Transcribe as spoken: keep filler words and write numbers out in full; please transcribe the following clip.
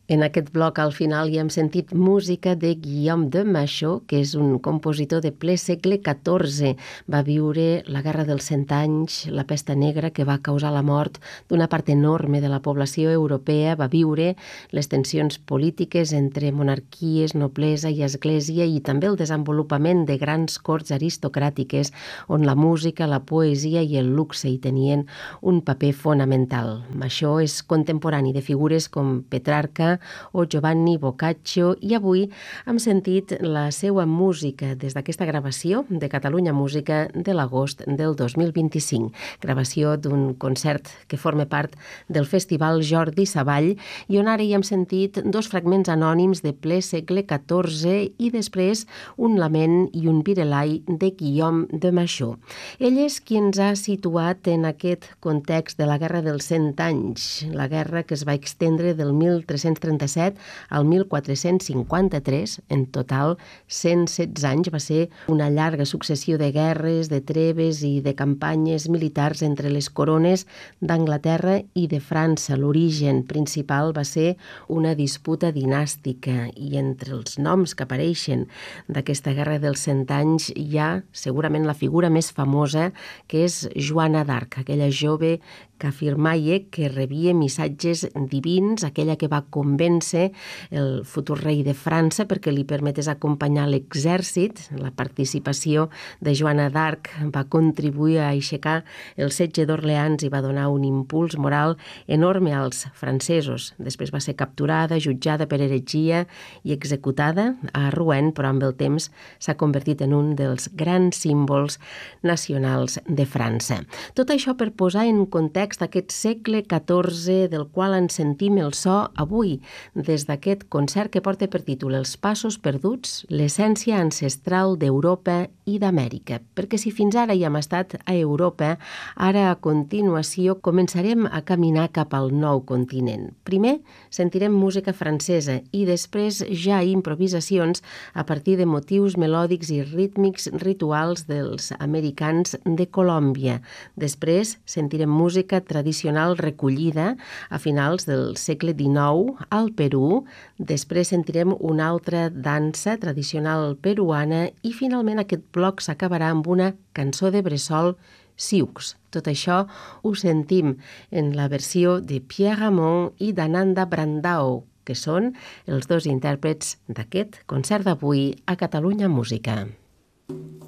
En aquest bloc al final hi hem sentit música de Guillaume de Machaut, que és un compositor de ple segle catorze. Va viure la Guerra dels Cent Anys, la pesta negra que va causar la mort d'una part enorme de la població europea. Va viure les tensions polítiques entre monarquies, noblesa i església i també el desenvolupament de grans corts aristocràtiques on la música, la poesia i el luxe hi tenien un paper fonamental. Machaut és contemporani de figures com Petrarca o Giovanni Boccaccio i avui hem sentit la seva música des d'aquesta gravació de Catalunya Música de l'agost del dos mil vint-i-cinc, gravació d'un concert que forma part del Festival Jordi Savall i on ara hi hem sentit dos fragments anònims de ple segle catorze i després un lament i un virelai de Guillaume de Machaut. Ell és qui ens ha situat en aquest context de la Guerra dels Cent Anys, la guerra que es va extendre del mil tres-cents trenta-set al mil quatre-cents cinquanta-tres, en total cent setze anys. Va ser una llarga successió de guerres, de treves i de campanyes militars entre les corones d'Anglaterra i de França. L'origen principal va ser una disputa dinàstica i entre els noms que apareixen d'aquesta Guerra dels Cent Anys hi ha segurament la figura més famosa, que és Joana d'Arc, aquella jove cafirmaie que rebia missatges divins, aquella que va convèncer el futur rei de França perquè li permetés acompanyar l'exèrcit. La participació de Joana d'Arc va contribuir a aixecar el setge d'Orleans i va donar un impuls moral enorme als francesos. Després va ser capturada, jutjada per heretgia i executada a Rouen, però amb el temps s'ha convertit en un dels grans símbols nacionals de França. Tot això per posar en context d'aquest segle catorze del qual ens sentim el so avui, des d'aquest concert que porta per títol Els passos perduts, l'essència ancestral d'Europa i d'Amèrica. Perquè si fins ara hi hem estat a Europa, ara a continuació començarem a caminar cap al nou continent. Primer sentirem música francesa i després ja improvisacions a partir de motius melòdics i rítmics rituals dels americans de Colòmbia. Després sentirem música tradicional recollida a finals del segle dinou al Perú. Després sentirem una altra dansa tradicional peruana i finalment aquest bloc s'acabarà amb una cançó de bressol, Siux. Tot això ho sentim en la versió de Pierre Ramon i d'Ananda Brandao, que són els dos intèrprets d'aquest concert d'avui a Catalunya Música.